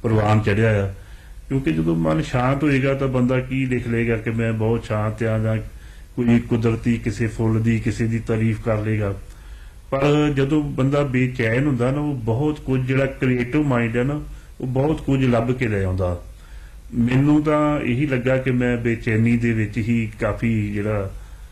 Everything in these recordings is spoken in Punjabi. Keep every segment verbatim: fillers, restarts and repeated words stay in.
ਪ੍ਰਵਾਨ ਚੜਿਆ ਆ। ਕਿਉਂਕਿ ਜਦੋਂ ਮਨ ਸ਼ਾਂਤ ਹੋਏਗਾ ਤਾਂ ਬੰਦਾ ਕੀ ਲਿਖ ਲਏਗਾ ਕਿ ਮੈਂ ਬਹੁਤ ਸ਼ਾਂਤ ਆ, ਜਾਂ ਕੋਈ ਕੁਦਰਤੀ ਕਿਸੇ ਫੁੱਲ ਦੀ ਕਿਸੇ ਦੀ ਤਾਰੀਫ ਕਰ ਲਏਗਾ। ਪਰ ਜਦੋਂ ਬੰਦਾ ਬੇਚੈਨ ਹੁੰਦਾ ਨਾ, ਉਹ ਬਹੁਤ ਕੁਝ ਜਿਹੜਾ ਕ੍ਰੀਏਟਿਵ ਮਾਈਂਡ ਹੈ ਨਾ, ਉਹ ਬਹੁਤ ਕੁਝ ਲੱਭ ਕੇ ਲੈ ਆਉਂਦਾ। ਮੈਨੂੰ ਤਾਂ ਇਹੀ ਲੱਗਾ ਕਿ ਮੈਂ ਬੇਚੈਨੀ ਦੇ ਵਿੱਚ ਹੀ ਕਾਫੀ ਜਿਹੜਾ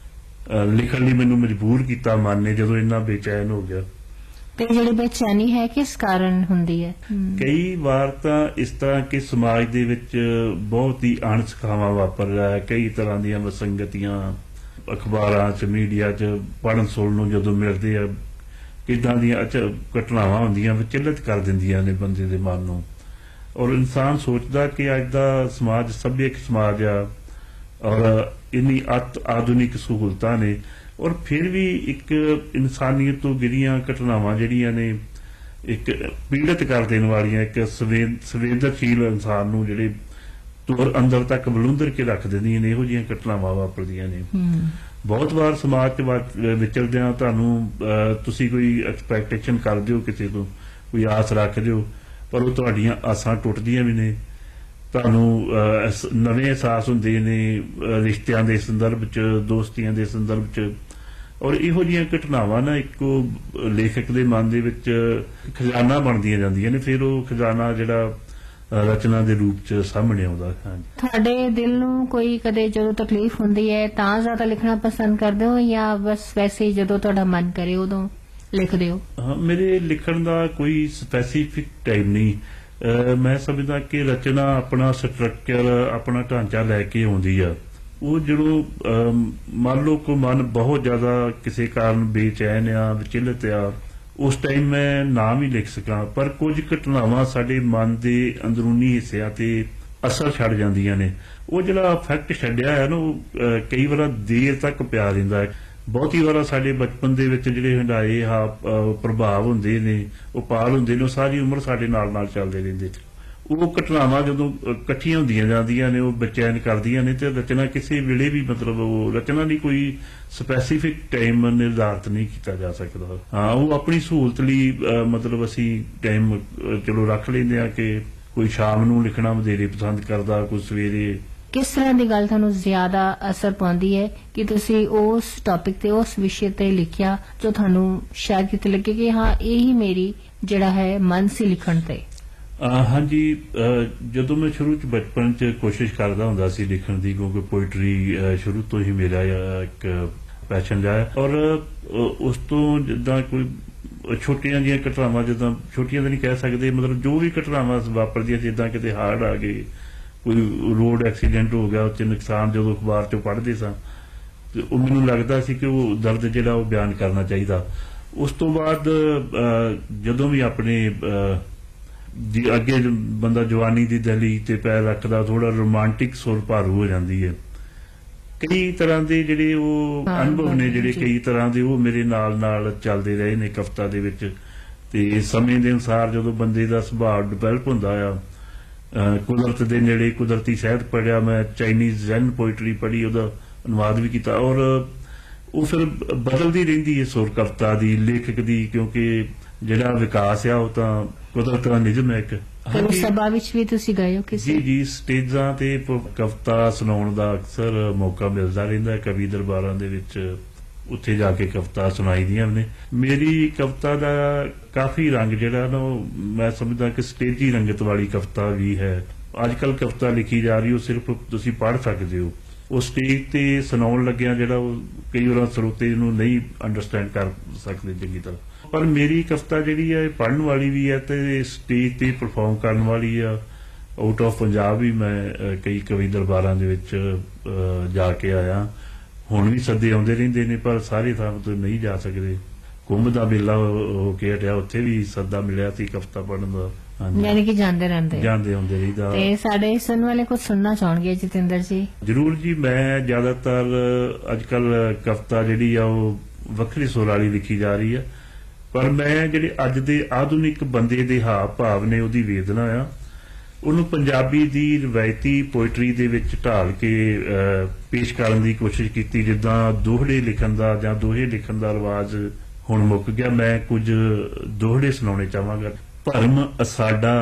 ਲਿਖਣ ਲਈ ਮੈਨੂੰ ਮਜਬੂਰ ਕੀਤਾ ਮਨ ਨੇ, ਜਦੋਂ ਇੰਨਾ ਬੇਚੈਨ ਹੋ ਗਿਆ। ਤੇ ਜਿਹੜੀ ਬੇਚੈਨੀ ਹੈ ਕਿਸ ਕਾਰਨ ਹੁੰਦੀ ਹੈ? ਕਈ ਵਾਰ ਤਾਂ ਇਸ ਤਰ੍ਹਾਂ ਕਿ ਸਮਾਜ ਦੇ ਵਿੱਚ ਬਹੁਤ ਹੀ ਅਣਸਖਾਵਾਂ ਵਾਪਰ ਰਿਹਾ ਹੈ, ਕਈ ਤਰ੍ਹਾਂ ਦੀਆਂ ਵਸੰਗਤੀਆਂ ਅਖਬਾਰਾਂ 'ਚ ਮੀਡੀਆ 'ਚ ਪੜ੍ਹਨ ਸੁਣਨ ਨੂੰ ਜਦੋਂ ਮਿਲਦੇ ਆ, ਕਿੱਦਾਂ ਦੀਆਂ ਘਟਨਾਵਾਂ ਹੁੰਦੀਆਂ ਵਿਚਲਿਤ ਕਰ ਦਿੰਦੀਆਂ ਨੇ ਬੰਦੇ ਦੇ ਮਨ ਨੂੰ। ਔਰ ਇਨਸਾਨ ਸੋਚਦਾ ਕਿ ਅੱਜ ਦਾ ਸਮਾਜ ਸੱਭਿਅਕ ਸਮਾਜ ਆ ਔਰ ਇੰਨੀ ਅਤ ਆਧੁਨਿਕ ਸਹੂਲਤਾਂ ਨੇ, ਔਰ ਫਿਰ ਵੀ ਇੱਕ ਇਨਸਾਨੀਅਤ ਤੋਂ ਗਿਰੀਆਂ ਘਟਨਾਵਾਂ ਜਿਹੜੀਆਂ ਨੇ ਇੱਕ ਪੀੜਤ ਕਰ ਦੇਣ ਵਾਲੀਆਂ, ਇੱਕ ਸੰਵੇਦਨਸ਼ੀਲ ਇਨਸਾਨ ਨੂੰ ਜਿਹੜੇ ਤੁਰ ਅੰਦਰ ਤੱਕ ਬਲੁੰਦਰ ਕੇ ਰੱਖ ਦਿੰਦੀਆਂ ਨੇ, ਇਹੋ ਜਿਹੀਆਂ ਘਟਨਾਵਾਂ ਵਾਪਰਦੀਆਂ ਨੇ। ਬਹੁਤ ਵਾਰ ਸਮਾਜ 'ਚ ਵਿਚਰਦਿਆਂ ਤੁਹਾਨੂੰ ਤੁਸੀਂ ਕੋਈ ਐਕਸਪੈਕਟੇਸ਼ਨ ਕਰਦੇ ਹੋ ਕਿਸੇ ਤੋਂ, ਕੋਈ ਆਸ ਰੱਖਦੇ ਹੋ, ਪਰ ਉਹ ਤੁਹਾਡੀਆਂ ਆਸਾਂ ਟੁੱਟਦੀਆਂ ਵੀ ਨੇ। ਤੁਹਾਨੂੰ ਨਵੇਂ ਅਹਿਸਾਸ ਹੁੰਦੇ ਨੇ ਰਿਸ਼ਤਿਆਂ ਦੇ ਸੰਦਰਭ 'ਚ, ਦੋਸਤੀਆਂ ਦੇ ਸੰਦਰਭ 'ਚ, ਔਰ ਇਹੋ ਜਿਹੀਆਂ ਘਟਨਾਵਾਂ ਨਾ ਇੱਕੋ ਲੇਖਕ ਦੇ ਮਨ ਦੇ ਵਿੱਚ ਖਜ਼ਾਨਾ ਬਣਦੀਆਂ ਜਾਂਦੀਆਂ ਨੇ। ਫਿਰ ਉਹ ਖਜ਼ਾਨਾ ਜਿਹੜਾ ਰਚਨਾ ਦੇ ਰੂਪ 'ਚ ਸਾਹਮਣੇ ਆਉਂਦਾ। ਤੁਹਾਡੇ ਦਿਲ ਨੂੰ ਕੋਈ ਕਦੇ ਜਦੋਂ ਤਕਲੀਫ ਹੁੰਦੀ ਹੈ ਤਾਂ ਜ਼ਿਆਦਾ ਲਿਖਣਾ ਪਸੰਦ ਕਰਦੇ ਹੋ, ਜਾਂ ਬਸ ਵੈਸੇ ਹੀ ਜਦੋਂ ਤੁਹਾਡਾ ਮਨ ਕਰੇ ਉਦੋਂ ਲਿਖਦੇ ਹੋ? ਹਾਂ, ਮੇਰੇ ਲਿਖਣ ਦਾ ਕੋਈ ਸਪੈਸੀਫਿਕ ਟਾਈਮ ਨਹੀਂ। ਮੈਂ ਸਮਝਦਾ ਕਿ ਰਚਨਾ ਆਪਣਾ ਸਟਰਕਚਰ, ਆਪਣਾ ਢਾਂਚਾ ਲੈ ਕੇ ਆਉਂਦੀ ਆ। ਉਹ ਜਦੋਂ ਮੰਨ ਲਓ ਕੋ ਮਨ ਬਹੁਤ ਜ਼ਿਆਦਾ ਕਿਸੇ ਕਾਰਨ ਬੇਚੈਨ ਆ, ਵਿਚਲਿਤ ਆ, ਉਸ ਟਾਈਮ ਮੈਂ ਨਾ ਵੀ ਲਿਖ ਸਕਾਂ, ਪਰ ਕੁਝ ਘਟਨਾਵਾਂ ਸਾਡੇ ਮਨ ਦੇ ਅੰਦਰੂਨੀ ਹਿੱਸਿਆਂ ਤੇ ਅਸਰ ਛੱਡ ਜਾਂਦੀਆਂ ਨੇ। ਉਹ ਜਿਹੜਾ ਇਫੈਕਟ ਛੱਡਿਆ ਹੈ ਨਾ, ਉਹ ਕਈ ਵਾਰ ਦੇਰ ਤੱਕ ਪਿਆ ਰਹਿੰਦਾ ਹੈ। ਬਹੁਤੀ ਵਾਰ ਸਾਡੇ ਬਚਪਨ ਦੇ ਵਿੱਚ ਜਿਹੜੇ ਹੰਢਾਏ ਹਾਂ ਪ੍ਰਭਾਵ ਹੁੰਦੇ ਨੇ, ਉਹ ਪਾਲ ਹੁੰਦੇ ਨੇ, ਉਹ ਸਾਰੀ ਉਮਰ ਸਾਡੇ ਨਾਲ ਨਾਲ ਚੱਲਦੇ ਰਹਿੰਦੇ। ਉਹ ਘਟਨਾਵਾਂ ਜਦੋਂ ਇਕੱਠੀਆਂ ਹੁੰਦੀਆਂ ਜਾਂਦੀਆਂ ਨੇ, ਉਹ ਬੇਚੈਨ ਕਰਦੀਆਂ ਨੇ। ਤੇ ਰਚਨਾ ਕਿਸੇ ਵੇਲੇ ਵੀ, ਮਤਲਬ ਉਹ ਰਚਨਾ ਦੀ ਕੋਈ ਸਪੈਸੀਫਿਕ ਟਾਈਮ ਨਿਰਧਾਰਿਤ ਨਹੀਂ ਕੀਤਾ ਜਾ ਸਕਦਾ। ਹਾਂ, ਉਹ ਆਪਣੀ ਸਹੂਲਤ ਲਈ ਮਤਲਬ ਅਸੀਂ ਟਾਈਮ ਚਲੋ ਰੱਖ ਲੈਂਦੇ ਹਾਂ ਕਿ ਕੋਈ ਸ਼ਾਮ ਨੂੰ ਲਿਖਣਾ ਵਧੇਰੇ ਪਸੰਦ ਕਰਦਾ, ਕੋਈ ਸਵੇਰੇ। ਕਿਸ ਤਰ੍ਹਾਂ ਦੀ ਗੱਲ ਤੁਹਾਨੂੰ ਜ਼ਿਆਦਾ ਅਸਰ ਪਾਉਂਦੀ ਹੈ ਕਿ ਤੁਸੀਂ ਉਸ ਟੌਪਿਕ ਤੇ, ਉਸ ਵਿਸ਼ੇ ਤੇ ਲਿਖਿਆ ਜੋ ਤੁਹਾਨੂੰ ਸ਼ਾਇਦ ਕਿਤੇ ਲੱਗੇ ਕਿ ਹਾਂ ਇਹੀ ਮੇਰੀ ਜਿਹੜਾ ਹੈ ਮਨ ਸੀ ਲਿਖਣ ਤੇ? ਹਾਂਜੀ, ਜਦੋਂ ਮੈਂ ਸ਼ੁਰੂ 'ਚ ਬਚਪਨ 'ਚ ਕੋਸ਼ਿਸ਼ ਕਰਦਾ ਹੁੰਦਾ ਸੀ ਲਿਖਣ ਦੀ, ਕਿਉਂਕਿ ਪੋਇਟਰੀ ਸ਼ੁਰੂ ਤੋਂ ਹੀ ਮੇਰਾ ਇੱਕ ਪੈਸ਼ਨ ਰਿਹਾ। ਔਰ ਉਸ ਤੋਂ ਜਿੱਦਾਂ ਕੋਈ ਛੋਟੀਆਂ ਜਿਹੀਆਂ ਘਟਨਾਵਾਂ, ਜਿੱਦਾਂ ਛੋਟੀਆਂ ਤਾਂ ਨਹੀਂ ਕਹਿ ਸਕਦੇ, ਮਤਲਬ ਜੋ ਵੀ ਘਟਨਾਵਾਂ ਵਾਪਰਦੀਆਂ, ਜਿੱਦਾਂ ਕਿਤੇ ਹੜ੍ਹ ਆ ਗਏ, ਕੋਈ ਰੋਡ ਐਕਸੀਡੈਂਟ ਹੋ ਗਿਆ, ਉਹ 'ਚ ਨੁਕਸਾਨ ਜਦੋਂ ਅਖਬਾਰ 'ਚੋਂ ਪੜ੍ਹਦੇ ਸਾਂ, ਤੇ ਉਹ ਮੈਨੂੰ ਲੱਗਦਾ ਸੀ ਕਿ ਉਹ ਦਰਦ ਜਿਹੜਾ ਉਹ ਬਿਆਨ ਕਰਨਾ ਚਾਹੀਦਾ। ਉਸ ਤੋਂ ਬਾਅਦ ਜਦੋਂ ਵੀ ਆਪਣੇ ਅੱਗੇ ਬੰਦਾ ਜਵਾਨੀ ਦੀ ਦਹਲੀਜ਼ ਤੇ ਪੈਰ ਰੱਖਦਾ, ਥੋੜਾ ਰੋਮਾਂਟਿਕ ਸੁਰ ਭਾਰੂ ਹੋ ਜਾਂਦੀ ਹੈ। ਕਈ ਤਰ੍ਹਾਂ ਦੇ ਜਿਹੜੇ ਉਹ ਅਨੁਭਵ ਨੇ, ਜਿਹੜੇ ਕਈ ਤਰ੍ਹਾਂ ਦੇ ਉਹ ਮੇਰੇ ਨਾਲ ਨਾਲ ਚੱਲਦੇ ਰਹੇ ਨੇ ਕਵਿਤਾ ਦੇ ਵਿੱਚ। ਤੇ ਸਮੇਂ ਦੇ ਅਨੁਸਾਰ ਜਦੋਂ ਬੰਦੇ ਦਾ ਸੁਭਾਅ ਡਿਵੈਲਪ ਹੁੰਦਾ ਆ, ਕੁਦਰਤ ਦੇ ਨੇੜੇ ਕੁਦਰਤੀ ਸਾਹਿਤ ਪੜ੍ਹਿਆ, ਮੈਂ ਚਾਈਨੀਜ਼ ਜ਼ੈਨ ਪੋਇਟਰੀ ਪੜ੍ਹੀ, ਉਹਦਾ ਅਨੁਵਾਦ ਵੀ ਕੀਤਾ। ਔਰ ਉਹ ਫਿਰ ਬਦਲਦੀ ਰਹਿੰਦੀ ਹੈ ਸੁਰ ਕਵਿਤਾ ਦੀ, ਲੇਖਕ ਦੀ, ਕਿਉਂਕਿ ਜਿਹੜਾ ਵਿਕਾਸ ਆ ਉਹ ਤਾਂ ਕੁਦਰਤ ਦਾ ਨਿਯਮ ਹੈ ਇੱਕ। ਸਭਾ ਵਿੱਚ ਵੀ ਤੁਸੀਂ ਗਏ ਹੋ ਕਿਸੇ? ਜੀ ਜੀ, ਸਟੇਜਾਂ ਤੇ ਕਵਿਤਾ ਸੁਣਾਉਣ ਦਾ ਅਕਸਰ ਮੌਕਾ ਮਿਲਦਾ ਰਹਿੰਦਾ, ਕਵੀ ਦਰਬਾਰਾਂ ਦੇ ਵਿੱਚ ਉੱਥੇ ਜਾ ਕੇ ਕਵਿਤਾ ਸੁਣਾਈ ਦੀਆਂ ਨੇ। ਮੇਰੀ ਕਵਿਤਾ ਦਾ ਕਾਫੀ ਰੰਗ ਜਿਹੜਾ ਨਾ, ਉਹ ਮੈਂ ਸਮਝਦਾ ਕਿ ਸਟੇਜੀ ਰੰਗਤ ਵਾਲੀ ਕਵਿਤਾ ਵੀ ਹੈ। ਅੱਜ ਕੱਲ੍ਹ ਕਵਿਤਾ ਲਿਖੀ ਜਾ ਰਹੀ, ਉਹ ਸਿਰਫ ਤੁਸੀਂ ਪੜ੍ਹ ਸਕਦੇ ਹੋ, ਉਹ ਸਟੇਜ ਤੇ ਸੁਣਾਉਣ ਲੱਗਿਆ ਜਿਹੜਾ ਉਹ ਕਈ ਵਾਰ ਸਰੋਤੇ ਨੂੰ ਨਹੀਂ ਅੰਡਰਸਟੈਂਡ ਕਰ ਸਕਦੇ ਚੰਗੀ ਤਰ੍ਹਾਂ। ਪਰ ਮੇਰੀ ਕਵਿਤਾ ਜਿਹੜੀ ਹੈ ਪੜ੍ਹਨ ਵਾਲੀ ਵੀ ਹੈ ਤੇ ਸਟੇਜ ਤੇ ਪਰਫਾਰਮ ਕਰਨ ਵਾਲੀ ਆ। ਆਊਟ ਆਫ ਪੰਜਾਬ ਵੀ ਮੈਂ ਕਈ ਕਵੀ ਦਰਬਾਰਾਂ ਦੇ ਵਿੱਚ ਜਾ ਕੇ ਆਇਆ। ਹੁਣ ਵੀ ਸੱਦੇ ਆਉਂਦੇ ਰਹਿੰਦੇ ਨੇ, ਪਰ ਸਾਰੇ ਥਾਂ ਤੋਂ ਨਹੀਂ ਜਾ ਸਕਦੇ। ਕੁੰਭ ਦਾ ਮੇਲਾ ਹੋ ਕੇ ਹਟਿਆ, ਉੱਥੇ ਵੀ ਸੱਦਾ ਮਿਲਿਆ ਸੀ ਕਵਿਤਾ ਪੜ੍ਹਨ ਦਾ। ਯਾਨੀ ਕਿ ਜਾਂਦੇ ਰਹਿੰਦੇ ਜਾਂਦੇ ਆਉਂਦੇ ਰਹੀਦਾ। ਤੇ ਸਾਡੇ ਸੁਣਨ ਵਾਲੇ ਕੁਝ ਸੁਣਨਾ ਚਾਹਣਗੇ ਜਤਿੰਦਰ ਜੀ? ਜ਼ਰੂਰ ਜੀ। ਮੈਂ ਜ਼ਿਆਦਾਤਰ ਅੱਜ ਕੱਲ੍ਹ ਕਵਿਤਾ ਜਿਹੜੀ ਆ ਉਹ ਵੱਖਰੀ ਸੁਰ ਵਾਲੀ ਲਿਖੀ ਜਾ ਰਹੀ ਆ, ਪਰ ਮੈਂ ਜਿਹੜੇ ਅੱਜ ਦੇ ਆਧੁਨਿਕ ਬੰਦੇ ਦੇ ਹਾਵ ਭਾਵ ਨੇ, ਉਹਦੀ ਵੇਦਨਾ ਆ, ਉਹਨੂੰ ਪੰਜਾਬੀ ਦੀ ਰਵਾਇਤੀ ਪੋਇਟਰੀ ਦੇ ਵਿੱਚ ਢਾਲ ਕੇ ਪੇਸ਼ ਕਰਨ ਦੀ ਕੋਸ਼ਿਸ਼ ਕੀਤੀ। ਜਿੱਦਾਂ ਦੋਹੜੇ ਲਿਖਣ ਦਾ ਜਾਂ ਦੋਹੇ ਲਿਖਣ ਦਾ ਰਿਵਾਜ ਹੁਣ ਮੁੱਕ ਗਿਆ, ਮੈਂ ਕੁਝ ਦੋਹੜੇ ਸੁਣਾਉਣੇ ਚਾਹਾਂਗਾ। ਭਰਮ ਅਸਾਡਾ